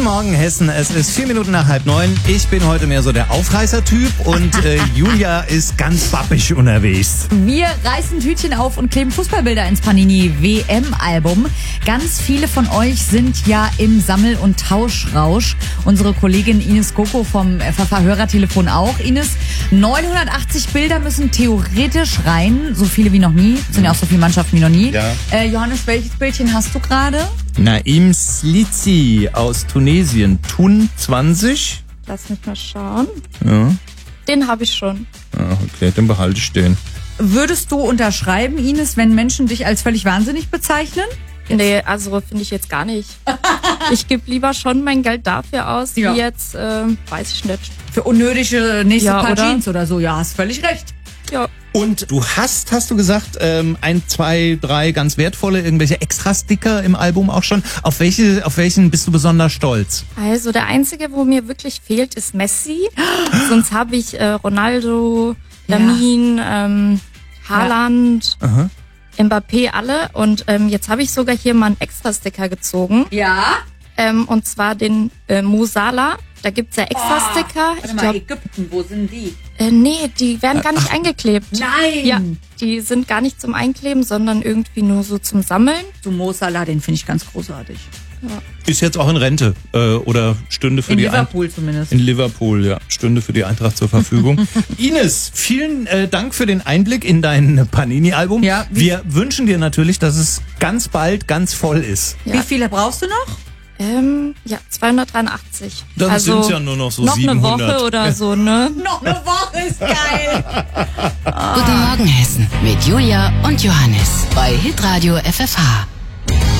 Guten Morgen, Hessen. Es ist 4 Minuten nach 8:30. Ich bin heute mehr so der Aufreißer-Typ und Julia ist ganz bappig unterwegs. Wir reißen Tütchen auf und kleben Fußballbilder ins Panini-WM-Album. Ganz viele von euch sind ja im Sammel- und Tauschrausch. Unsere Kollegin Ines Koko vom FFH-Hörertelefon auch. Ines, 980 Bilder müssen theoretisch rein. So viele wie noch nie. Sind ja auch so viele Mannschaften wie noch nie. Ja. Johannes, welches Bildchen hast du gerade? Naim Slici aus Tunesien, Tun 20. Lass mich mal schauen. Ja. Den habe ich schon. Ah, okay, dann behalte ich den. Würdest du unterschreiben, Ines, wenn Menschen dich als völlig wahnsinnig bezeichnen? Nee, also finde ich jetzt gar nicht. Ich gebe lieber schon mein Geld dafür aus, Ja. wie jetzt, weiß ich nicht. Für unnötige nächste Ja, Paar oder? Jeans oder so. Ja, hast völlig recht. Ja. Und du hast du gesagt, 1, 2, 3 ganz wertvolle, irgendwelche Extra-Sticker im Album auch schon. Auf welchen bist du besonders stolz? Also der einzige, wo mir wirklich fehlt, ist Messi. Sonst habe ich Ronaldo, Lamin, Haaland, Mbappé, alle. Und jetzt habe ich sogar hier mal einen Extra-Sticker gezogen. Ja. Und zwar den Mo Salah. Da gibt's ja Extra-Sticker. Warte mal, Ägypten, wo sind die? Nee, die werden gar nicht eingeklebt. Nein! Ja, die sind gar nicht zum Einkleben, sondern irgendwie nur so zum Sammeln. Du Mo Salah, den finde ich ganz großartig. Ist jetzt auch in Rente oder stünde für In die Liverpool zumindest. In Liverpool, ja. Stünde für die Eintracht zur Verfügung. Ines, vielen Dank für den Einblick in dein Panini-Album. Ja, wir wünschen dir natürlich, dass es ganz bald ganz voll ist. Ja. Wie viele brauchst du noch? 283. Dann also sind's ja nur noch so noch 700. eine Woche oder so, ne? Noch eine Woche ist geil. Guten Morgen, Hessen. Mit Julia und Johannes. Bei Hitradio FFH.